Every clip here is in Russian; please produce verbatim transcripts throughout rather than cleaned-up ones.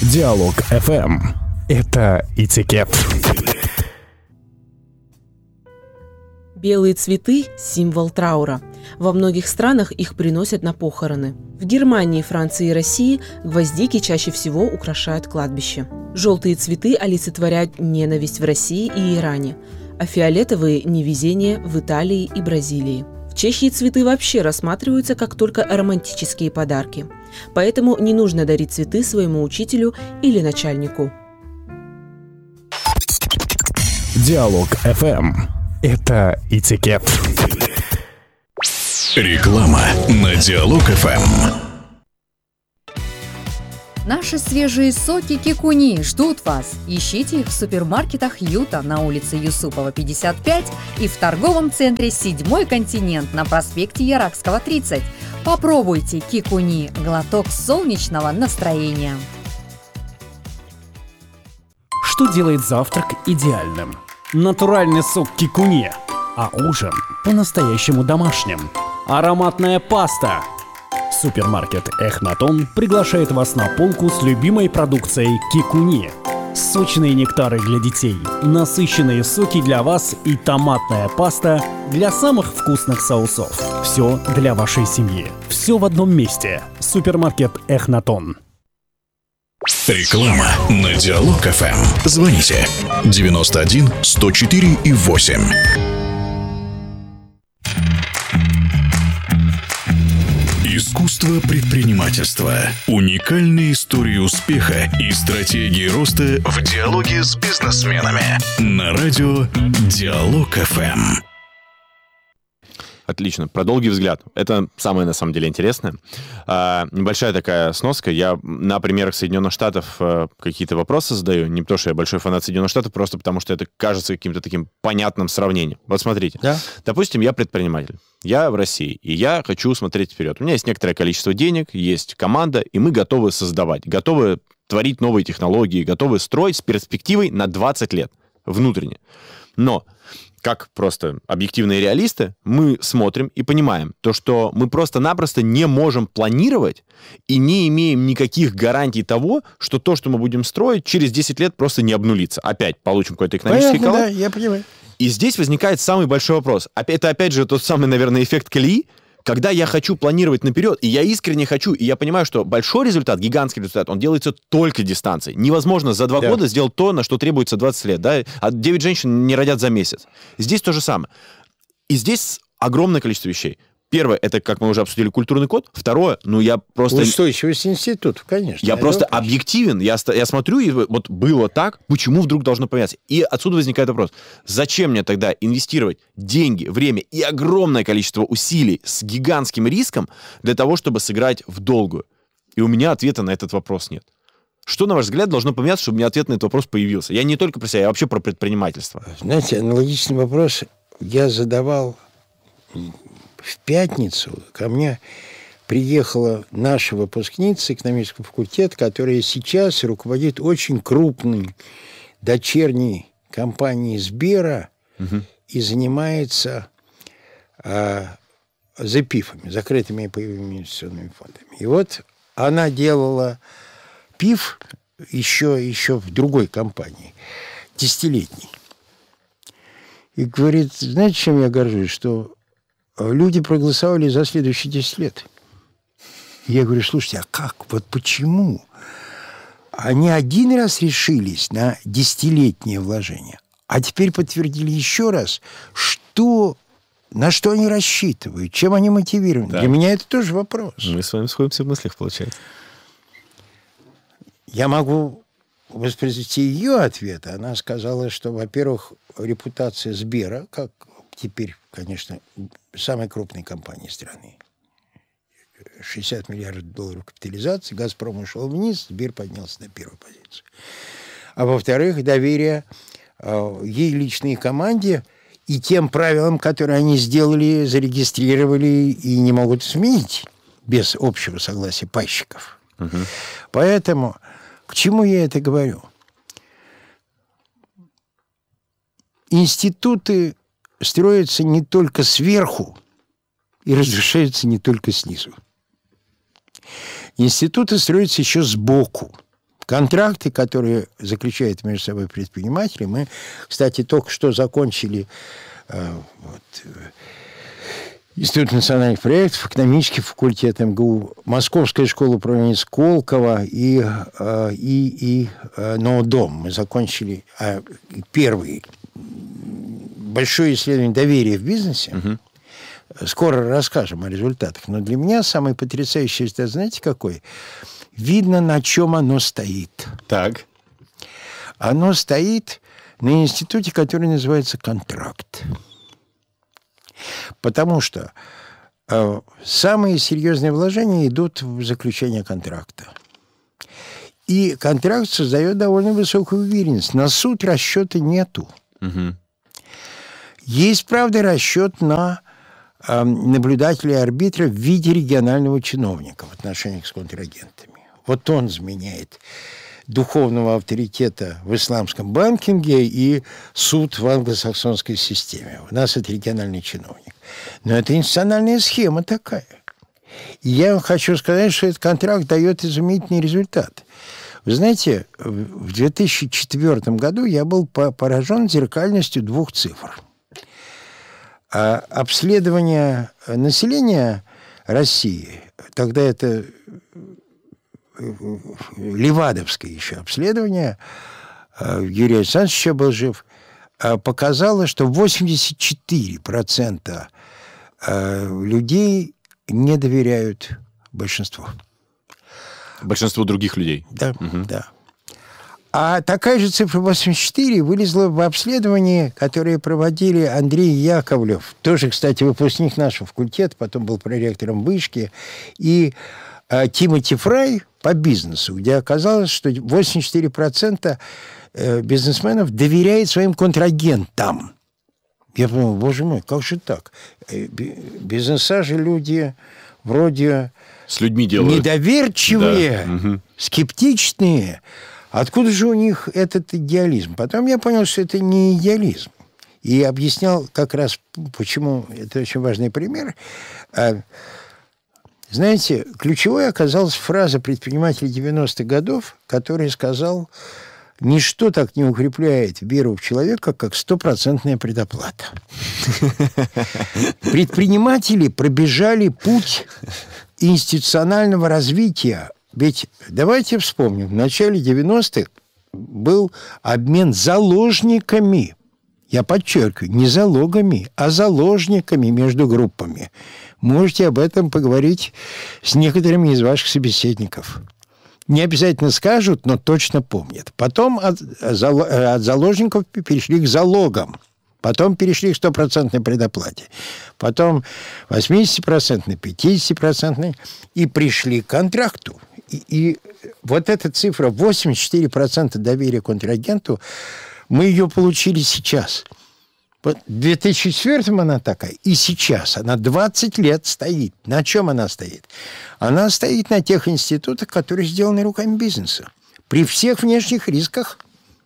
Диалог эф эм. Это этикет. Белые цветы – символ траура. Во многих странах их приносят на похороны. В Германии, Франции и России гвоздики чаще всего украшают кладбище. Желтые цветы олицетворяют ненависть в России и Иране, а фиолетовые – невезение в Италии и Бразилии. В Чехии цветы вообще рассматриваются как только романтические подарки. Поэтому не нужно дарить цветы своему учителю или начальнику. Диалог эф эм. Это этикет. Реклама на Диалог эф эм. Наши свежие соки Кикуни ждут вас. Ищите их в супермаркетах Юта на улице Юсупова, пятьдесят пять и в торговом центре «Седьмой континент» на проспекте Яракского, тридцать. Попробуйте Кикуни – глоток солнечного настроения. Что делает завтрак идеальным? Натуральный сок Кикуни, а ужин по-настоящему домашним. Ароматная паста. Супермаркет Эхнатон приглашает вас на полку с любимой продукцией Кикуни. Сочные нектары для детей, насыщенные соки для вас и томатная паста для самых вкусных соусов. Все для вашей семьи. Все в одном месте. Супермаркет Эхнатон. Реклама на Диалог эф эм. Звоните девяносто один сто четыре и восемь. Искусство предпринимательства. Уникальные истории успеха и стратегии роста в диалоге с бизнесменами. На радио Диалог эф эм. Отлично. Про долгий взгляд. Это самое, на самом деле, интересное. А, небольшая такая сноска. Я на примерах Соединенных Штатов а, какие-то вопросы задаю. Не потому, что я большой фанат Соединенных Штатов, просто потому, что это кажется каким-то таким понятным сравнением. Вот смотрите. Да? Допустим, я предприниматель. Я в России, и я хочу смотреть вперед. У меня есть некоторое количество денег, есть команда, и мы готовы создавать, готовы творить новые технологии, готовы строить с перспективой на двадцать лет внутренне. Но как просто объективные реалисты, мы смотрим и понимаем, то, что мы просто-напросто не можем планировать и не имеем никаких гарантий того, что то, что мы будем строить, через десять лет просто не обнулится. Опять получим какой-то экономический коллапс. Да, коллапс. я понимаю. И здесь возникает самый большой вопрос. Это, опять же, тот самый, наверное, эффект колеи, когда я хочу планировать наперед, и я искренне хочу, и я понимаю, что большой результат, гигантский результат, он делается только дистанцией. Невозможно за два да. года сделать то, на что требуется двадцать лет. Да? А девять женщин не родят за месяц. Здесь то же самое. И здесь огромное количество вещей. Первое, это, как мы уже обсудили, культурный код. Второе, ну я просто... Устойчивость институтов, конечно. Я просто вопрос. объективен. Я, я смотрю, и вот было так, почему вдруг должно поменяться? И отсюда возникает вопрос. Зачем мне тогда инвестировать деньги, время и огромное количество усилий с гигантским риском для того, чтобы сыграть в долгую? И у меня ответа на этот вопрос нет. Что, на ваш взгляд, должно поменяться, чтобы у меня ответ на этот вопрос появился? Я не только про себя, я вообще про предпринимательство. Знаете, аналогичный вопрос я задавал... В пятницу ко мне приехала наша выпускница экономического факультета, которая сейчас руководит очень крупной дочерней компанией Сбера угу. и занимается а, ЗПИФами, закрытыми паевыми инвестиционными фондами. И вот она делала ПИФ еще, еще в другой компании, десятилетней. И говорит, знаете, чем я горжусь, что люди проголосовали за следующие десять лет. Я говорю, слушайте, а как? Вот почему? Они один раз решились на десятилетнее вложение, а теперь подтвердили еще раз, что, на что они рассчитывают, чем они мотивированы. Да. Для меня это тоже вопрос. Мы с вами сходимся в мыслях, получается. Я могу воспроизвести ее ответ. Она сказала, что, во-первых, репутация Сбера, как теперь, конечно, самой крупной компании страны. шестьдесят миллиардов долларов капитализации, «Газпром» ушел вниз, Сбер поднялся на первую позицию. А во-вторых, доверие э, ей личной команде и тем правилам, которые они сделали, зарегистрировали и не могут изменить без общего согласия пайщиков. Угу. Поэтому к чему я это говорю? Институты строятся не только сверху и разрушаются не только снизу. Институты строятся еще сбоку. контракты, которые заключают между собой предприниматели. Мы, кстати, только что закончили э, вот, Институт национальных проектов, экономический факультет эм гэ у, Московская школа управления Сколково и, э, и, и э, НОДОМ. Мы закончили э, первый большое исследование доверия в бизнесе. Угу. Скоро расскажем о результатах. Но для меня самый потрясающий результат, знаете, какой? Видно, на чем оно стоит. Так. Оно стоит на институте, который называется «Контракт». Потому что э, самые серьезные вложения идут в заключение контракта. И контракт создает довольно высокую уверенность. На суд расчета нету. Угу. Есть, правда, расчет на э, наблюдателя и арбитра в виде регионального чиновника в отношениях с контрагентами. Вот он заменяет духовного авторитета в исламском банкинге и суд в англосаксонской системе. У нас это региональный чиновник. Но это институциональная схема такая. И я вам хочу сказать, что этот контракт дает изумительный результат. Вы знаете, в две тысячи четвёртом году я был поражен зеркальностью двух цифр. А обследование населения России, тогда это левадовское еще обследование, Юрий Александрович еще был жив, показало, что восемьдесят четыре процента людей не доверяют большинству. Большинству других людей. Да, угу. да. А такая же цифра восемьдесят четыре вылезла в обследовании, которое проводили Андрей Яковлев, тоже, кстати, выпускник нашего факультета, потом был проректором вышки, и э, Тимоти Фрай по бизнесу, где оказалось, что восемьдесят четыре процента э, бизнесменов доверяет своим контрагентам. Я подумал, боже мой, как же так? Бизнеса же люди вроде с людьми делают. Недоверчивые, да. угу. скептичные. Откуда же у них этот идеализм? Потом я понял, что это не идеализм. И объяснял как раз, почему это очень важный пример. Знаете, ключевой оказалась фраза предпринимателя девяностых годов, который сказал: ничто так не укрепляет веру в человека, как стопроцентная предоплата. Предприниматели пробежали путь институционального развития. Ведь давайте вспомним, в начале девяностых был обмен заложниками. Я подчеркиваю, не залогами, а заложниками между группами. Можете об этом поговорить с некоторыми из ваших собеседников. Не обязательно скажут, но точно помнят. Потом от, от заложников перешли к залогам. Потом перешли к стопроцентной предоплате. Потом восьмидесятипроцентной, пятидесятипроцентной. И пришли к контракту. И, и вот эта цифра восемьдесят четыре процента доверия контрагенту, мы ее получили сейчас. В две тысячи четвёртом она такая, и сейчас. Она двадцать лет стоит. На чем она стоит? Она стоит на тех институтах, которые сделаны руками бизнеса. При всех внешних рисках.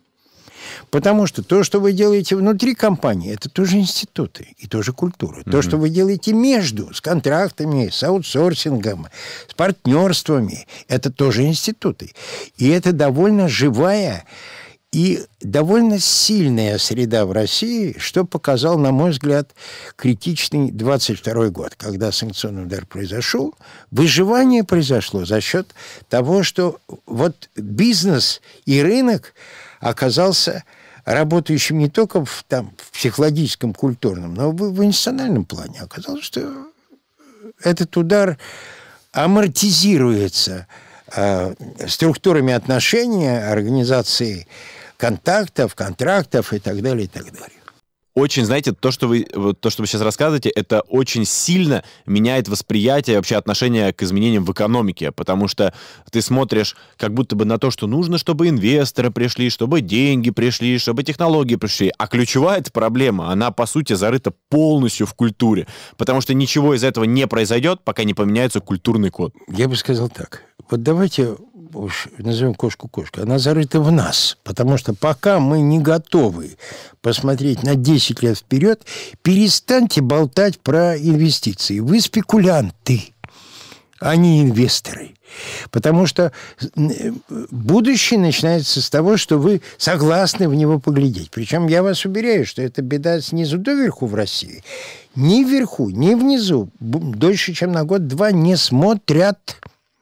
Потому что то, что вы делаете внутри компании, это тоже институты и тоже культура. Mm-hmm. То, что вы делаете между, с контрактами, с аутсорсингом, с партнерствами, это тоже институты. И это довольно живая и довольно сильная среда в России, что показал, на мой взгляд, критичный двадцать второй год, когда санкционный удар произошел. Выживание произошло за счет того, что вот бизнес и рынок оказался работающим не только в, там, в психологическом, культурном, но в, в институциональном плане. Оказалось, что этот удар амортизируется э, структурами отношения, организации контактов, контрактов и так далее, и так далее. Очень, знаете, то, что вы, вот то, что вы сейчас рассказываете, это очень сильно меняет восприятие, вообще отношение к изменениям в экономике, потому что ты смотришь как будто бы на то, что нужно, чтобы инвесторы пришли, чтобы деньги пришли, чтобы технологии пришли, а ключевая эта проблема, она, по сути, зарыта полностью в культуре, потому что ничего из этого не произойдет, пока не поменяется культурный код. Я бы сказал так, вот давайте уж назовем кошку кошкой, она зарыта в нас, потому что пока мы не готовы посмотреть на десять лет вперед, перестаньте болтать про инвестиции. Вы спекулянты. а не инвесторы. Потому что будущее начинается с того, что вы согласны в него поглядеть. Причем я вас уверяю, что это беда снизу доверху в России. Ни вверху, ни внизу дольше, чем на год-два не смотрят.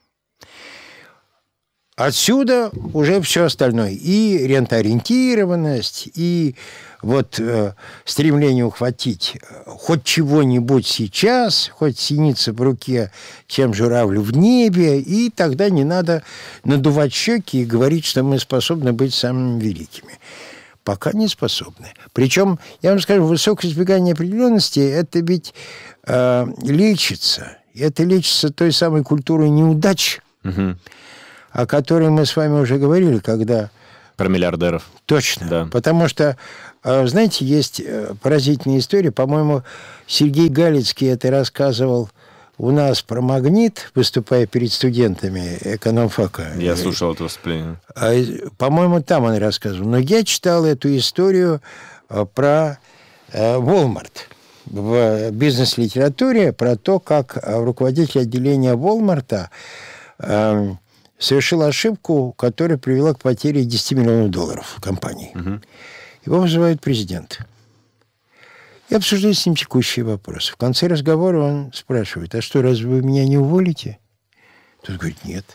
Отсюда уже все остальное. И рентоориентированность, и вот э, стремление ухватить хоть чего-нибудь сейчас, хоть синица в руке, чем журавлю в небе, и тогда не надо надувать щеки и говорить, что мы способны быть самыми великими. Пока не способны. Причем, я вам скажу, высокое избегание определенности, это ведь э, лечится. Это лечится той самой культурой неудач, угу. о которой мы с вами уже говорили, когда... Про миллиардеров. Точно. Да. Потому что, знаете, есть поразительная история. По-моему, Сергей Галицкий это рассказывал у нас про магнит, выступая перед студентами экономфака. Я слушал это выступление. По-моему, там он рассказывал. Но я читал эту историю про Walmart в бизнес-литературе, про то, как руководитель отделения Walmart совершил ошибку, которая привела к потере десять миллионов долларов компании. Угу. Его вызывает президент. И обсуждает с ним текущие вопросы. В конце разговора он спрашивает: а что, разве вы меня не уволите? Тот говорит: нет.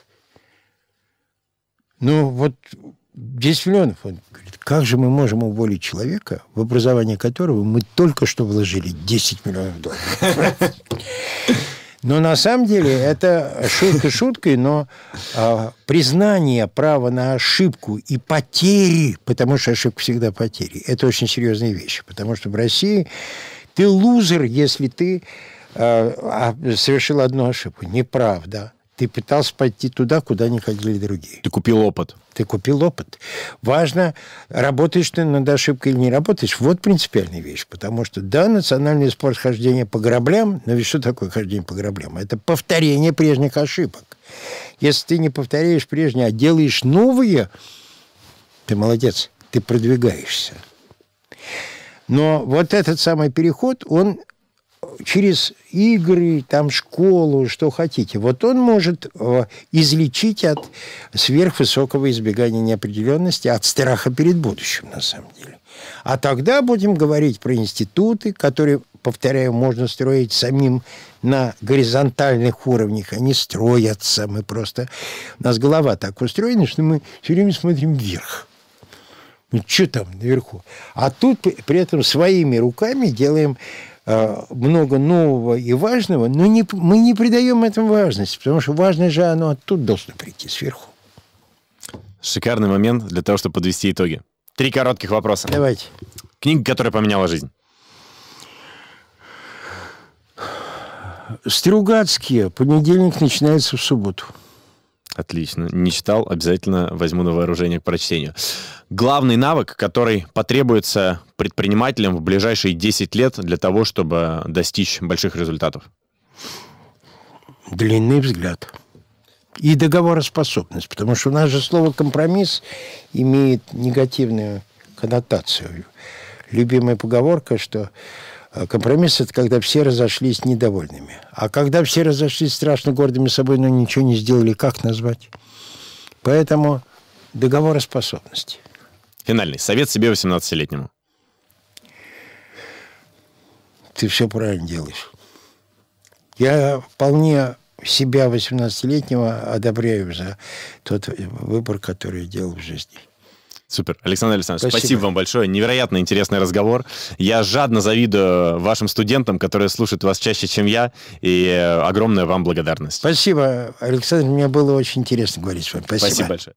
Ну, вот десять миллионов. Он говорит: как же мы можем уволить человека, в образование которого мы только что вложили десять миллионов долларов? Но на самом деле это шутка шуткой, но а, признание права на ошибку и потери, потому что ошибка всегда потери, это очень серьезная вещь. Потому что в России ты лузер, если ты а, совершил одну ошибку. Неправда. Ты пытался пойти туда, куда не ходили другие. Ты купил опыт. Ты купил опыт. Важно, работаешь ты над ошибкой или не работаешь. Вот принципиальная вещь. Потому что, да, национальный спорт хождения по граблям, но ведь что такое хождение по граблям? Это повторение прежних ошибок. Если ты не повторяешь прежние, а делаешь новые, ты молодец, ты продвигаешься. Но вот этот самый переход, он через игры, там, школу, что хотите. Вот он может э, излечить от сверхвысокого избегания неопределенности, от страха перед будущим, на самом деле. А тогда будем говорить про институты, которые, повторяю, можно строить самим на горизонтальных уровнях. Они строятся. Мы просто... У нас голова так устроена, что мы все время смотрим вверх. Ну, что там наверху? А тут при этом своими руками делаем много нового и важного, но не, мы не придаем этому важности, потому что важное же оно оттуда должно прийти, сверху. Шикарный момент для того, чтобы подвести итоги. Три коротких вопроса. Давайте. Книга, которая поменяла жизнь. Стругацкие. Понедельник начинается в субботу. Отлично. Не читал, обязательно возьму на вооружение к прочтению. Главный навык, который потребуется предпринимателям в ближайшие десять лет для того, чтобы достичь больших результатов? Длинный взгляд. И договороспособность. Потому что у нас же слово «компромисс» имеет негативную коннотацию. Любимая поговорка, что компромисс – это когда все разошлись недовольными. А когда все разошлись страшно гордыми собой, но ничего не сделали, как назвать? Поэтому договороспособность. Финальный совет себе восемнадцатилетнему. Ты все правильно делаешь. Я вполне себя восемнадцатилетнего одобряю за тот выбор, который я делал в жизни. Супер. Александр Александрович, спасибо. Спасибо вам большое. Невероятно интересный разговор. Я жадно завидую вашим студентам, которые слушают вас чаще, чем я, и огромная вам благодарность. Спасибо, Александр. Мне было очень интересно говорить с вами. Спасибо. Спасибо большое.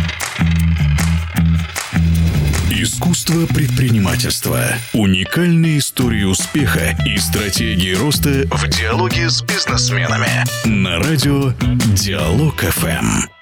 Искусство предпринимательства. Уникальные истории успеха и стратегии роста в диалоге с бизнесменами. На радио Диалог эф эм.